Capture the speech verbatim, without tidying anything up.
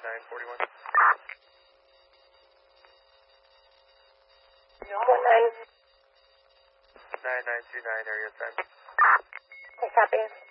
nine forty-one. One nine. nine nine two nine area time. I copy.